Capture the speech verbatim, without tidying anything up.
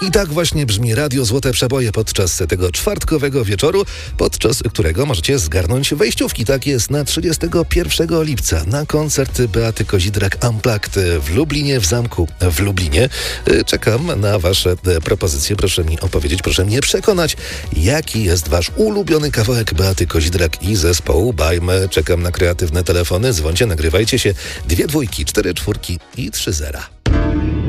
I tak właśnie brzmi Radio Złote Przeboje podczas tego czwartkowego wieczoru, podczas którego możecie zgarnąć wejściówki. Tak jest, na trzydziestego pierwszego lipca na koncert Beaty Kozidrak Unplugged w Lublinie, w Zamku w Lublinie. Czekam na wasze propozycje. Proszę mi opowiedzieć, proszę mnie przekonać, jaki jest wasz ulubiony kawałek Beaty Kozidrak i zespołu Bajmy. Czekam na kreatywne telefony. Dzwońcie, nagrywajcie się. Dwie dwójki, cztery czwórki i trzy zera.